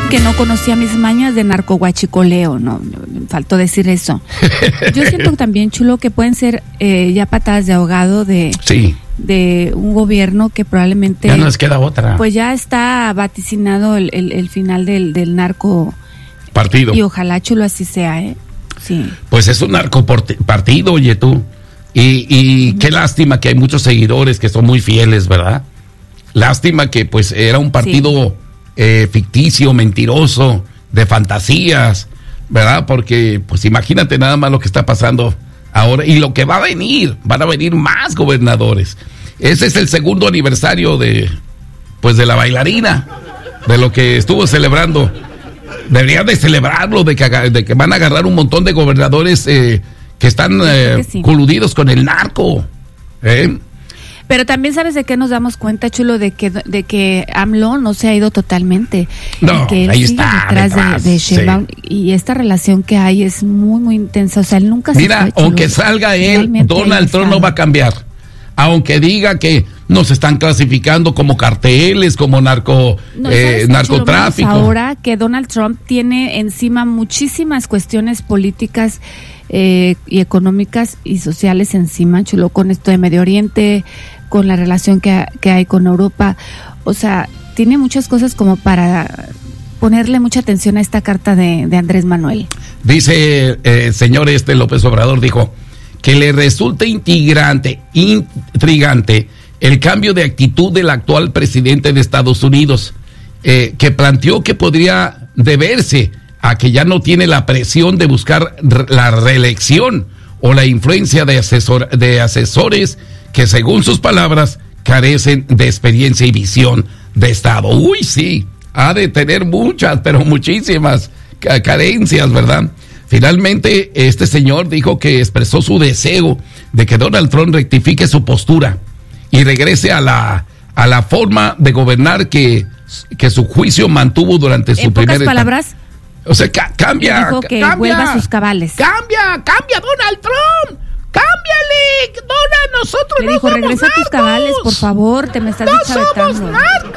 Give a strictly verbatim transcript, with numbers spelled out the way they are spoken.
que no conocía mis mañas de narcoguachicoleo, no, me faltó decir eso. Yo siento también, Chulo, que pueden ser eh, ya patadas de ahogado de, sí. de un gobierno que probablemente... Ya no les queda otra. Pues ya está vaticinado el, el, el final del, del narco partido. Y ojalá, Chulo, así sea, ¿eh? Sí. Pues es un narco partido, oye tú. Y, y uh-huh. Qué lástima que hay muchos seguidores que son muy fieles, ¿verdad? Lástima que pues era un partido... Sí. Eh, ficticio, mentiroso, de fantasías, ¿verdad? Porque, pues imagínate nada más lo que está pasando ahora y lo que va a venir, van a venir más gobernadores. Ese es el segundo aniversario de, pues de la bailarina, de lo que estuvo celebrando. Deberían de celebrarlo, de que, de que van a agarrar un montón de gobernadores eh, que están eh, sí. coludidos con el narco, ¿eh? Pero también sabes de qué nos damos cuenta, Chulo, de que de que AMLO no se ha ido totalmente. No, que él ahí sigue está. Detrás, detrás de, de Sheinbaum, sí. Y esta relación que hay es muy, muy intensa. O sea, él nunca Mira, se fue, Chulo. Aunque salga él, Donald Trump no va a cambiar. Aunque diga que nos están clasificando como carteles, como narco, no, eh, narcotráfico. Ahora que Donald Trump tiene encima muchísimas cuestiones políticas eh, y económicas y sociales encima, Chulo, con esto de Medio Oriente, con la relación que, que hay con Europa. O sea, tiene muchas cosas como para ponerle mucha atención a esta carta de, de Andrés Manuel. Dice el eh, señor este López Obrador, dijo que le resulta intrigante, intrigante el cambio de actitud del actual presidente de Estados Unidos, eh, que planteó que podría deberse a que ya no tiene la presión de buscar la reelección o la influencia de, asesor, de asesores que, según sus palabras, carecen de experiencia y visión de Estado. Uy, sí, ha de tener muchas, pero muchísimas carencias, ¿verdad? Finalmente, este señor dijo que expresó su deseo de que Donald Trump rectifique su postura y regrese a la, a la forma de gobernar que, que su juicio mantuvo durante su primera etapa. En pocas palabras, o sea, ca- cambia, dijo que cambia, vuelva a sus cabales. Cambia, cambia Donald Trump. ¡Cámbiale! ¡Donald, nosotros Le no dijo, somos regresa narcos! a tus cabales, por favor, te me estás ¡No deschavetando! somos narcos!